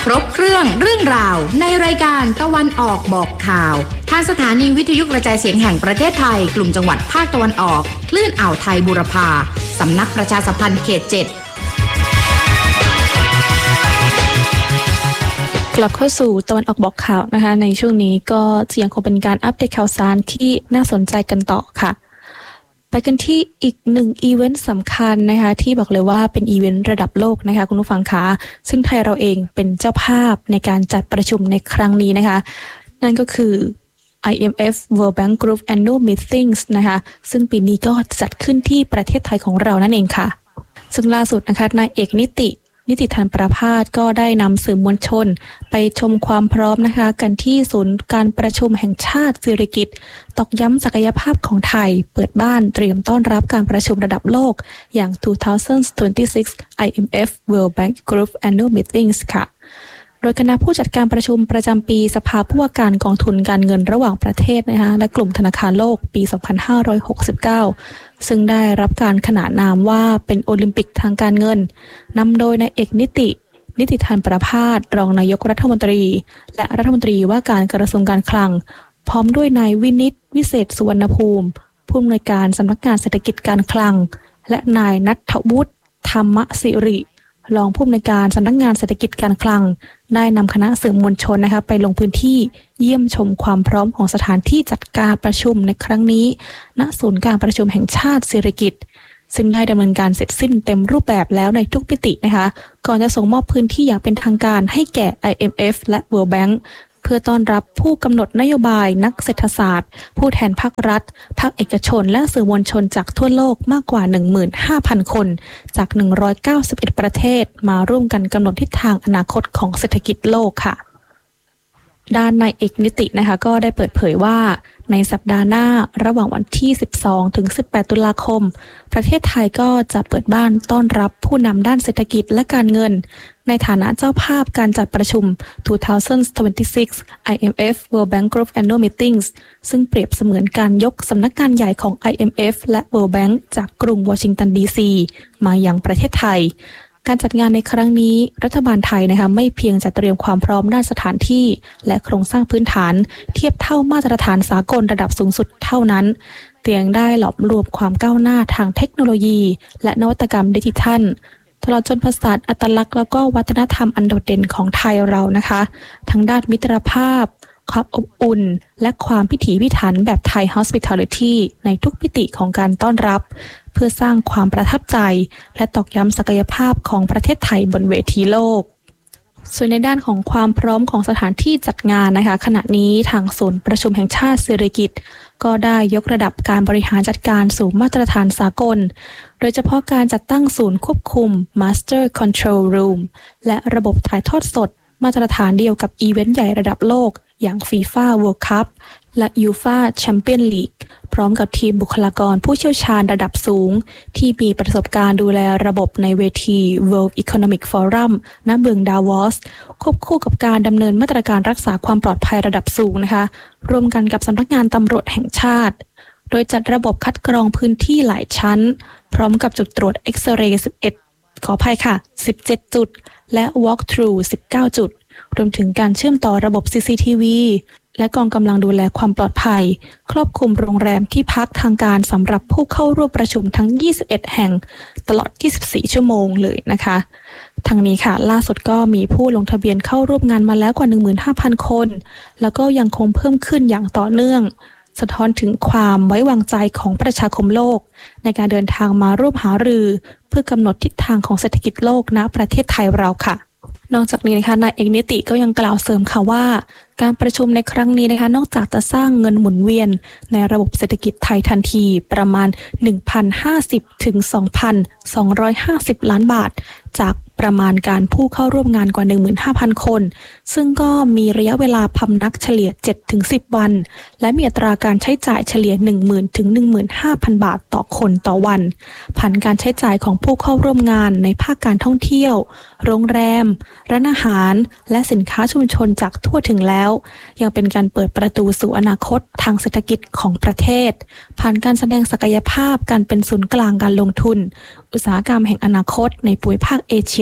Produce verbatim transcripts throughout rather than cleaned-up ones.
ครบเครื่องเรื่องราวในรายการตะวันออกบอกข่าวทางสถานีวิทยุกระจายเสียงแห่งประเทศไทยกลุ่มจังหวัดภาคตะวันออกคลื่นอ่าวไทยบูรพาสำนักประชาสัมพันธ์เขตเจ็ดกลับเข้าสู่ตะวันออกบอกข่าวนะคะในช่วงนี้ก็ยังคงเป็นการอัปเดตข่าวสารที่น่าสนใจกันต่อค่ะไปกันที่อีกหนึ่งอีเวนต์สำคัญนะคะที่บอกเลยว่าเป็นอีเวนต์ระดับโลกนะคะคุณผู้ฟังคะซึ่งไทยเราเองเป็นเจ้าภาพในการจัดประชุมในครั้งนี้นะคะนั่นก็คือ ไอ เอ็ม เอฟ World Bank Group Annual Meetings นะคะซึ่งปีนี้ก็จัดขึ้นที่ประเทศไทยของเรานั่นเองค่ะซึ่งล่าสุดนะคะนายเอกนิตินิติธานประภาสก็ได้นำสื่อมวลชนไปชมความพร้อมนะคะกันที่ศูนย์การประชุมแห่งชาติสิริกิติ์ตอกย้ำศักยภาพของไทยเปิดบ้านเตรียมต้อนรับการประชุมระดับโลกอย่าง สองพันยี่สิบหก ไอ เอ็ม เอฟ World Bank Group Annual Meetings ค่ะโดยคณะผู้จัดการประชุมประจำปีสภาผู้ว่าการกองทุนการเงินระหว่างประเทศนะคะและกลุ่มธนาคารโลกปี สองพันห้าร้อยหกสิบเก้า ซึ่งได้รับการขนานนามว่าเป็นโอลิมปิกทางการเงินนำโดยนายเอกนิตินิติธานประภาสรองนายกรัฐมนตรีและรัฐมนตรีว่าการกระทรวงการคลังพร้อมด้วยนายวินิตวิเศษสุวรรณภูมิผู้อำนวยการสำนักงานเศรษฐกิจการคลังและนายณัฐวุฒิธรรมสิริรองผู้อำนวยการสำนักงานเศรษฐกิจการคลังได้นำคณะสื่อมวลชนนะคะไปลงพื้นที่เยี่ยมชมความพร้อมของสถานที่จัดการประชุมในครั้งนี้ณศูนย์การประชุมแห่งชาติสิริกิติ์ซึ่งได้ดำเนินการเสร็จสิ้นเต็มรูปแบบแล้วในทุกมิตินะคะก่อนจะส่งมอบพื้นที่อย่างเป็นทางการให้แก่ ไอ เอ็ม เอฟ และ World Bank เพื่อต้อนรับผู้กำหนดนโยบายนักเศรษฐศาสตร์ผู้แทนภาครัฐภาคเอกชนและสื่อมวลชนจากทั่วโลกมากกว่า หนึ่งหมื่นห้าพัน คนจากหนึ่งร้อยเก้าสิบเอ็ดประเทศมาร่วมกันกำหนดทิศทางอนาคตของเศรษฐกิจโลกค่ะด้านนายเอกนิตินะคะก็ได้เปิดเผยว่าในสัปดาห์หน้าระหว่างวันที่สิบสองถึงสิบแปดตุลาคมประเทศไทยก็จะเปิดบ้านต้อนรับผู้นำด้านเศรษฐกิจและการเงินในฐานะเจ้าภาพการจัดประชุม สองพันยี่สิบหก ไอ เอ็ม เอฟ World Bank Group Annual Meetings ซึ่งเปรียบเสมือนการยกสำนักงานใหญ่ของ ไอ เอ็ม เอฟ และ World Bank จากกรุงวอชิงตันดีซีมายังประเทศไทยการจัดงานในครั้งนี้รัฐบาลไทยนะคะไม่เพียงจะเตรียมความพร้อมด้านสถานที่และโครงสร้างพื้นฐานเทียบเท่ามาตรฐานสากลระดับสูงสุดเท่านั้นแต่ยังได้หลอมรวมความก้าวหน้าทางเทคโนโลยีและนวัตกรรมดิจิทัลตลอดจนผสานอัตลักษณ์แล้วก็วัฒนธรรมอันโดดเด่นของไทยเรานะคะทั้งด้านมิตรภาพความอบอุ่นและความพิถีพิถันแบบไทย hospitality ในทุกมิติของการต้อนรับเพื่อสร้างความประทับใจและตอกย้ำศักยภาพของประเทศไทยบนเวทีโลกส่วนในด้านของความพร้อมของสถานที่จัดงานนะคะขณะนี้ทางศูนย์ประชุมแห่งชาติสิริกิติ์ก็ได้ยกระดับการบริหารจัดการสู่มาตรฐานสากลโดยเฉพาะการจัดตั้งศูนย์ควบคุม Master Control Room และระบบถ่ายทอดสดมาตรฐานเดียวกับอีเวนต์ใหญ่ระดับโลกอย่าง FIFA World Cup และ ยูฟ่า Champions League พร้อมกับทีมบุคลากรผู้เชี่ยวชาญระดับสูงที่มีประสบการณ์ดูแลระบบในเวที World Economic Forum ณ เมืองดาวอสควบคู่กับการดำเนินมาตรการรักษาความปลอดภัยระดับสูงนะคะร่วมกันกับสำนักงานตำรวจแห่งชาติโดยจัดระบบคัดกรองพื้นที่หลายชั้นพร้อมกับจุดตรวจเอ็กซเรย์สิบเอ็ดขออภัยค่ะสิบเจ็ดจุดและ walk through สิบเก้าจุดรวมถึงการเชื่อมต่อระบบ ซี ซี ที วี และกองกำลังดูแลความปลอดภัยครอบคลุมโรงแรมที่พักทางการสำหรับผู้เข้าร่วมประชุมทั้งยี่สิบเอ็ดแห่งตลอดยี่สิบสี่ชั่วโมงเลยนะคะทั้งนี้ค่ะล่าสุดก็มีผู้ลงทะเบียนเข้าร่วมงานมาแล้วกว่า หนึ่งหมื่นห้าพัน คนแล้วก็ยังคงเพิ่มขึ้นอย่างต่อเนื่องสะท้อนถึงความไว้วางใจของประชาคมโลกในการเดินทางมาร่วมหารือเพื่อกำหนดทิศทางของเศรษฐกิจโลกณประเทศไทยเราค่ะนอกจากนี้นะคะนายเอกนิติก็ยังกล่าวเสริมค่ะว่าการประชุมในครั้งนี้นะคะนอกจากจะสร้างเงินหมุนเวียนในระบบเศรษฐกิจไทยทันทีประมาณ หนึ่งพันห้าสิบ ถึง สองพันสองร้อยห้าสิบ ล้านบาทจากประมาณการผู้เข้าร่วมงานกว่า หนึ่งหมื่นห้าพัน คนซึ่งก็มีระยะเวลาพำนักเฉลี่ย เจ็ดถึงสิบ วันและมีอัตราการใช้จ่ายเฉลี่ย หนึ่งหมื่น ถึง หนึ่งหมื่นห้าพัน บาทต่อคนต่อวันผ่านการใช้จ่ายของผู้เข้าร่วมงานในภาคการท่องเที่ยวโรงแรมร้านอาหารและสินค้าชุมชนจากทั่วถึงแล้วยังเป็นการเปิดประตูสู่อนาคตทางเศรษฐกิจของประเทศผ่านการแสดงศักยภาพการเป็นศูนย์กลางการลงทุนอุตสาหกรรมแห่งอนาคตในภูมิภาคเอเชีย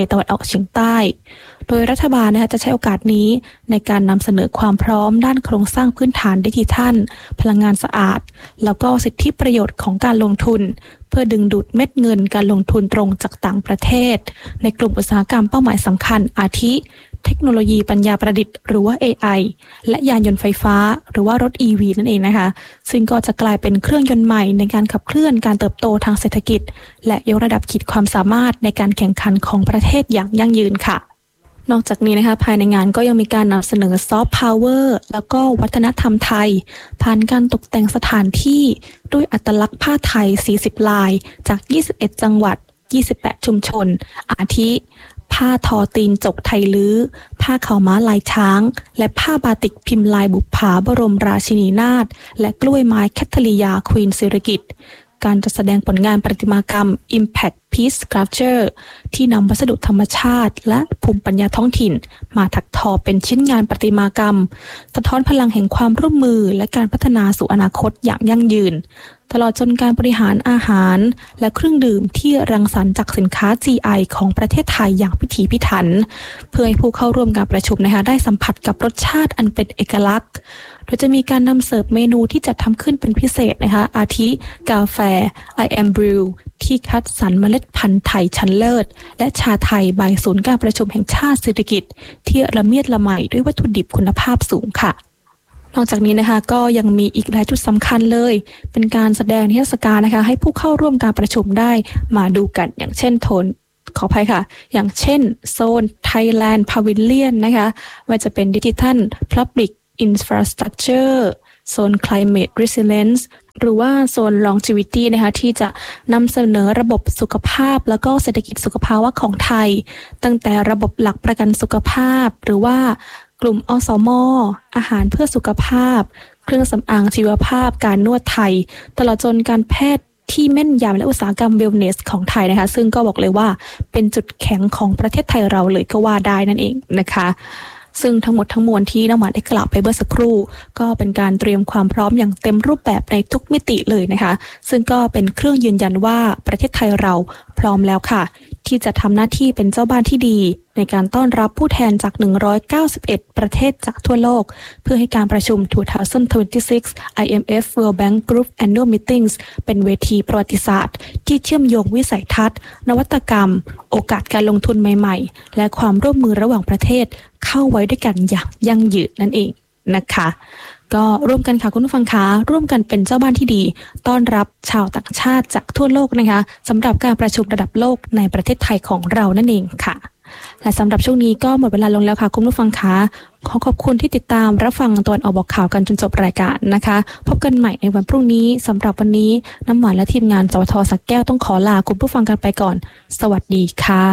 ตะวันออกเฉียงใต้โดยรัฐบาลนะคะจะใช้โอกาสนี้ในการนำเสนอความพร้อมด้านโครงสร้างพื้นฐานดิจิทัลพลังงานสะอาดแล้วก็สิทธิประโยชน์ของการลงทุนเพื่อดึงดูดเม็ดเงินการลงทุนตรงจากต่างประเทศในกลุ่มอุตสาหกรรมเป้าหมายสำคัญอาทิเทคโนโลยีปัญญาประดิษฐ์หรือว่า เอ ไอ และยานยนต์ไฟฟ้าหรือว่ารถ อี วี นั่นเองนะคะซึ่งก็จะกลายเป็นเครื่องยนต์ใหม่ในการขับเคลื่อนการเติบโตทางเศรษฐกิจและยกระดับขีดความสามารถในการแข่งขันของประเทศอย่างยั่งยืนค่ะนอกจากนี้นะคะภายในงานก็ยังมีการนำเสนอซอฟต์พาวเวอร์แล้วก็วัฒนธรรมไทยผ่านการตกแต่งสถานที่ด้วยอัตลักษณ์ผ้าไทยสี่สิบลายจากยี่สิบเอ็ดจังหวัดยี่สิบแปดชุมชนอาทิผ้าทอตีนจกไทยลื้อผ้าขาวม้าลายช้างและผ้าบาติกพิมพ์ลายบุปผาบรมราชินีนาถและกล้วยไม้แคทเธอรียาควีนสิริกิติ์การจัดแสดงผลงานประติมากรรม Impact Piece Sculpture ที่นำวัสดุธรรมชาติและภูมิปัญญาท้องถิ่นมาถักทอเป็นชิ้นงานประติมากรรมสะท้อนพลังแห่งความร่วมมือและการพัฒนาสู่อนาคตอย่างยั่งยืนตลอดจนการบริหารอาหารและเครื่องดื่มที่รังสรรค์จากสินค้า จี ไอ ของประเทศไทยอย่างพิถีพิถันเพื่อให้ผู้เข้าร่วมการประชุมนะคะได้สัมผัสกับรสชาติอันเป็นเอกลักษณ์โดยจะมีการนำเสิร์ฟเมนูที่จัดทำขึ้นเป็นพิเศษนะคะอาทิกาแฟ I am Brew ที่คัดสรรเมล็ดพันธุ์ไทยชั้นเลิศและชาไทยบายศูนย์การประชุมแห่งชาติเศรษฐกิจที่ละเมียดละไมด้วยวัตถุดิบคุณภาพสูงค่ะนอกจากนี้นะคะก็ยังมีอีกหลายจุดสำคัญเลยเป็นการแสดงนิทรรศการนะคะให้ผู้เข้าร่วมการประชุมได้มาดูกันอย่างเช่นโทนขออภัยค่ะอย่างเช่นโซน Thailand Pavilion นะคะว่าจะเป็น Digital Public Infrastructure โซน Climate Resilience หรือว่าโซน Longevity นะคะที่จะนำเสนอระบบสุขภาพแล้วก็เศรษฐกิจสุขภาวะของไทยตั้งแต่ระบบหลักประกันสุขภาพหรือว่ากลุ่มอสม.อาหารเพื่อสุขภาพเครื่องสำอางชีวภาพการนวดไทยตลอดจนการแพทย์ที่แม่นยำและอุตสาหกรรมเวลเนสของไทยนะคะซึ่งก็บอกเลยว่าเป็นจุดแข็งของประเทศไทยเราเลยก็ว่าได้นั่นเองนะคะซึ่งทั้งหมดทั้งมวลที่น้องหวานได้กล่าวไปเมื่อสักครู่ก็เป็นการเตรียมความพร้อมอย่างเต็มรูปแบบในทุกมิติเลยนะคะซึ่งก็เป็นเครื่องยืนยันว่าประเทศไทยเราพร้อมแล้วค่ะที่จะทำหน้าที่เป็นเจ้าบ้านที่ดีในการต้อนรับผู้แทนจากหนึ่งร้อยเก้าสิบเอ็ดประเทศจากทั่วโลกเพื่อให้การประชุมสองพันยี่สิบหก ไอ เอ็ม เอฟ World Bank Group Annual Meetings เป็นเวทีประวัติศาสตร์ที่เชื่อมโยงวิสัยทัศน์นวัตกรรมโอกาสการลงทุนใหม่ๆและความร่วมมือระหว่างประเทศเข้าไว้ด้วยกันอย่างยั่งยืนนั่นเองนะคะก็ร่วมกันค่ะคุณผู้ฟังคะร่วมกันเป็นเจ้าบ้านที่ดีต้อนรับชาวต่างชาติจากทั่วโลกนะคะสำหรับการประชุมระดับโลกในประเทศไทยของเรานั่นเองค่ะและสำหรับช่วงนี้ก็หมดเวลาลงแล้วค่ะคุณผู้ฟังคะขอขอบคุณที่ติดตามรับฟังตอนออกบอกข่าวกันจนจบรายการนะคะพบกันใหม่ในวันพรุ่งนี้สำหรับวันนี้น้ำหวานและทีมงานสวท.สระแก้วต้องขอลาคุณผู้ฟังกันไปก่อนสวัสดีค่ะ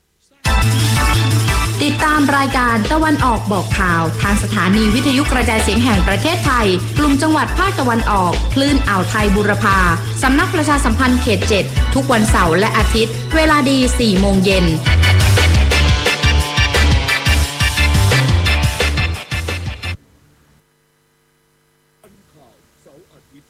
ติดตามรายการตะวันออกบอกข่าวทางสถานีวิทยุกระจายเสียงแห่งประเทศไทยกลุ่มจังหวัดภาคตะวันออกคลื่นอ่าวไทยบูรพาสำนักประชาสัมพันธ์เขตเจ็ดทุกวันเสาร์และอาทิตย์เวลาดี สี่โมงเย็น